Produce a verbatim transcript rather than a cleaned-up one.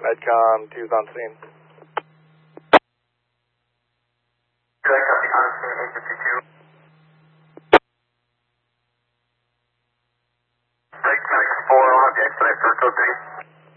Medcom two's on scene. Correct, copy on scene, eight fifty-two. six six four, I'll have the expedite for code three.